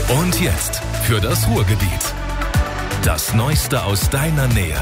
Und jetzt für das Ruhrgebiet. Das Neueste aus deiner Nähe.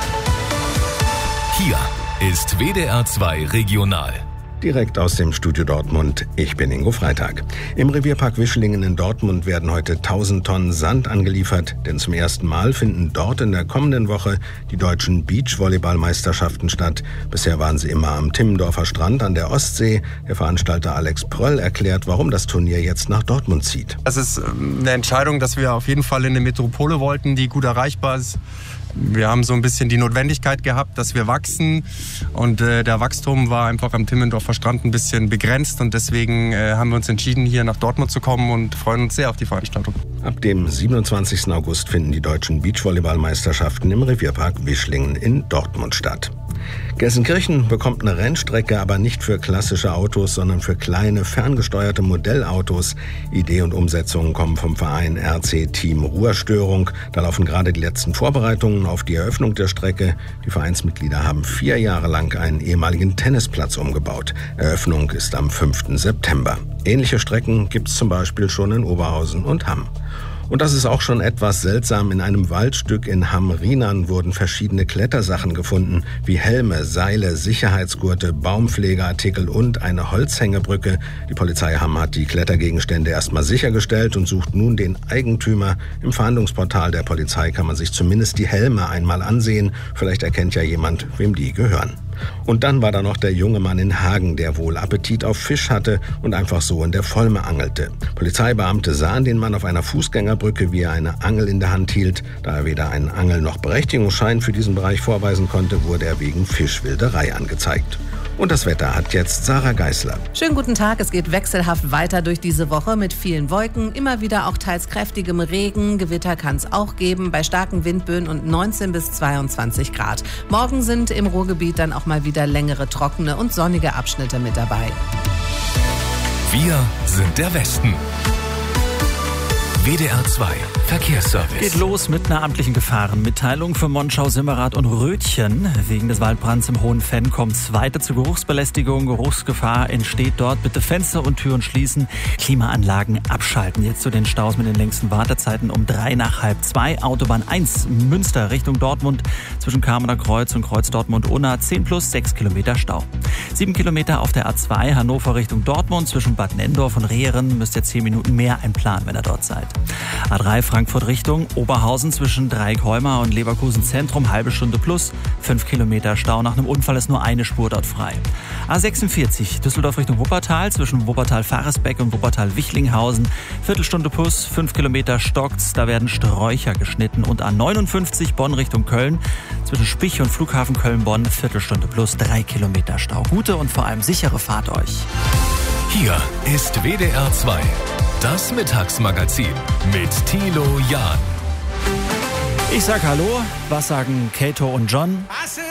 Hier ist WDR 2 Regional. Direkt aus dem Studio Dortmund, ich bin Ingo Freitag. Im Revierpark Wischlingen in Dortmund werden heute 1000 Tonnen Sand angeliefert, denn zum ersten Mal finden dort in der kommenden Woche die deutschen Beachvolleyballmeisterschaften statt. Bisher waren sie immer am Timmendorfer Strand an der Ostsee. Der Veranstalter Alex Pröll erklärt, warum das Turnier jetzt nach Dortmund zieht. Es ist eine Entscheidung, dass wir auf jeden Fall in eine Metropole wollten, die gut erreichbar ist. Wir haben so ein bisschen die Notwendigkeit gehabt, dass wir wachsen, und der Wachstum war einfach am Timmendorfer Strand ein bisschen begrenzt, und deswegen haben wir uns entschieden, hier nach Dortmund zu kommen und freuen uns sehr auf die Veranstaltung. Ab dem 27. August finden die deutschen Beachvolleyballmeisterschaften im Revierpark Wischlingen in Dortmund statt. Gelsenkirchen bekommt eine Rennstrecke, aber nicht für klassische Autos, sondern für kleine, ferngesteuerte Modellautos. Idee und Umsetzung kommen vom Verein RC Team Ruhrstörung. Da laufen gerade die letzten Vorbereitungen auf die Eröffnung der Strecke. Die Vereinsmitglieder haben 4 Jahre lang einen ehemaligen Tennisplatz umgebaut. Eröffnung ist am 5. September. Ähnliche Strecken gibt es zum Beispiel schon in Oberhausen und Hamm. Und das ist auch schon etwas seltsam. In einem Waldstück in Hamm-Rheinern wurden verschiedene Klettersachen gefunden, wie Helme, Seile, Sicherheitsgurte, Baumpflegeartikel und eine Holzhängebrücke. Die Polizei Hamm hat die Klettergegenstände erstmal sichergestellt und sucht nun den Eigentümer. Im Fahndungsportal der Polizei kann man sich zumindest die Helme einmal ansehen. Vielleicht erkennt ja jemand, wem die gehören. Und dann war da noch der junge Mann in Hagen, der wohl Appetit auf Fisch hatte und einfach so in der Volme angelte. Polizeibeamte sahen den Mann auf einer Fußgängerbrücke, wie er eine Angel in der Hand hielt. Da er weder einen Angel- noch Berechtigungsschein für diesen Bereich vorweisen konnte, wurde er wegen Fischwilderei angezeigt. Und das Wetter hat jetzt Sarah Geißler. Schönen guten Tag, es geht wechselhaft weiter durch diese Woche mit vielen Wolken, immer wieder auch teils kräftigem Regen. Gewitter kann es auch geben bei starken Windböen und 19 bis 22 Grad. Morgen sind im Ruhrgebiet dann auch mal wieder längere, trockene und sonnige Abschnitte mit dabei. Wir sind der Westen. WDR 2 Verkehrsservice. Geht los mit einer amtlichen Gefahrenmitteilung für Monschau, Simmerath und Rötchen. Wegen des Waldbrands im Hohen Fenn kommt es weiter zu Geruchsbelästigung. Geruchsgefahr entsteht dort. Bitte Fenster und Türen schließen, Klimaanlagen abschalten. Jetzt zu den Staus mit den längsten Wartezeiten um 1:03. Autobahn 1 Münster Richtung Dortmund zwischen Kamener Kreuz und Kreuz Dortmund-Unna 10 plus 6 Kilometer Stau. 7 Kilometer auf der A2 Hannover Richtung Dortmund zwischen Bad Nendorf und Rehren. Müsst ihr 10 Minuten mehr einplanen, wenn ihr dort seid. A3 Frankfurt Richtung Oberhausen zwischen Dreieck-Heumar und Leverkusen Zentrum, halbe Stunde plus, 5 Kilometer Stau. Nach einem Unfall ist nur eine Spur dort frei. A46 Düsseldorf Richtung Wuppertal zwischen Wuppertal-Faresbeck und Wuppertal-Wichlinghausen, Viertelstunde plus, 5 Kilometer stockt's, da werden Sträucher geschnitten. Und A59 Bonn Richtung Köln zwischen Spich und Flughafen Köln-Bonn, Viertelstunde plus, 3 Kilometer Stau. Gute und vor allem sichere Fahrt euch. Hier ist WDR 2. Das Mittagsmagazin mit Thilo Jahn. Ich sag Hallo, was sagen Kato und John? I said